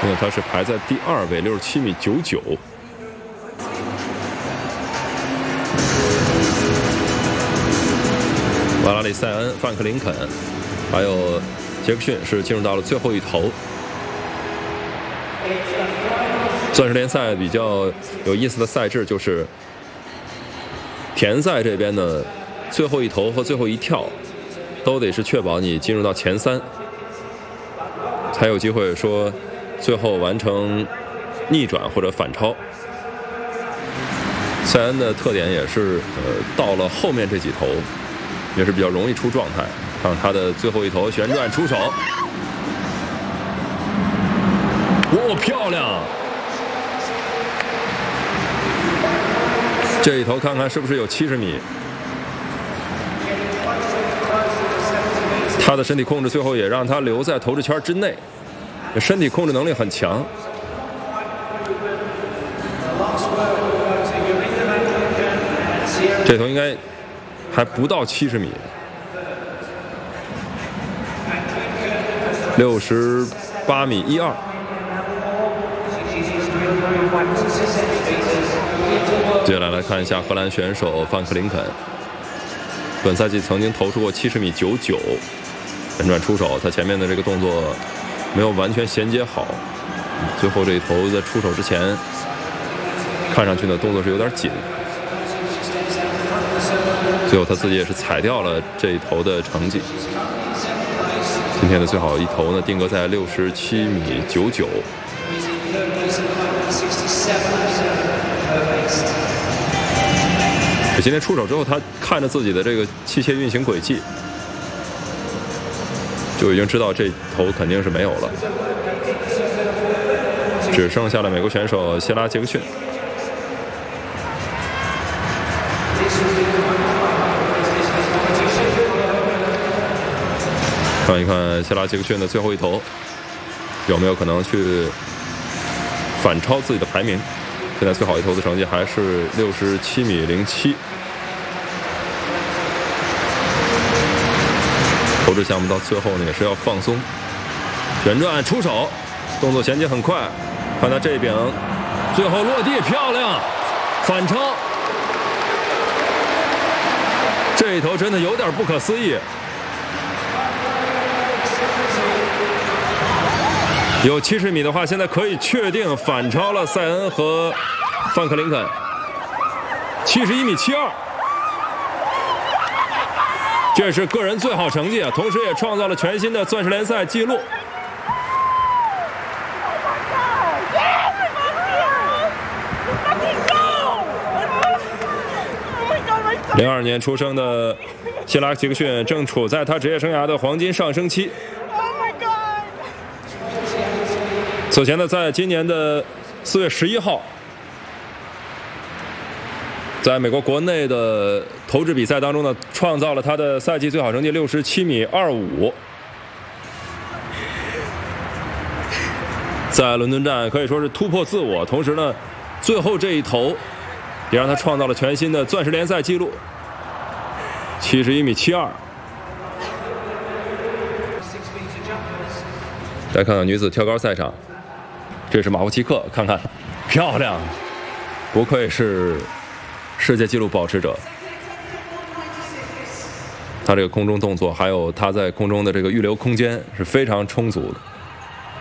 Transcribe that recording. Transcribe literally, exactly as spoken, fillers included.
因为他是排在第二位，六十七米九九。瓦拉里塞恩、范克林肯，还有杰克逊是进入到了最后一头。钻石联赛比较有意思的赛制就是田赛这边的最后一头和最后一跳都得是确保你进入到前三，才有机会说最后完成逆转或者反超。塞恩的特点也是，呃，到了后面这几头也是比较容易出状态。看他的最后一头旋转出手，哇，漂亮！这一头看看是不是有七十米？他的身体控制最后也让他留在投掷圈之内，身体控制能力很强。这头应该还不到七十米，六十八米一二。接下来来看一下荷兰选手范克林肯，本赛季曾经投出过七十米九九，旋转出手，他前面的这个动作没有完全衔接好，最后这一头在出手之前，看上去呢动作是有点紧。最后他自己也是踩掉了这一头的成绩。今天的最好一头呢定格在六十七米九九。今天出手之后，他看着自己的这个器械运行轨迹，就已经知道这头肯定是没有了，只剩下了美国选手希拉·杰克逊。看一看希拉·杰克逊的最后一头有没有可能去反超自己的排名。现在最好一头的成绩还是六十七米零七。投掷项目到最后呢也是要放松，旋转出手，动作衔接很快。看他这柄，最后落地漂亮，反超。这一头真的有点不可思议。有七十米的话，现在可以确定反超了塞恩和范克林肯，七十一米七二，这是个人最好成绩啊，同时也创造了全新的钻石联赛纪录。零二年出生的希拉·杰克逊正处在他职业生涯的黄金上升期。此前呢，在今年的四月十一号，在美国国内的投掷比赛当中呢，创造了他的赛季最好成绩六十七米二五。在伦敦站可以说是突破自我，同时呢，最后这一头也让他创造了全新的钻石联赛纪录，七十一米七二。再看看女子跳高赛场。这是马夫奇克，看看，漂亮，不愧是世界纪录保持者。他这个空中动作，还有他在空中的这个预留空间是非常充足的。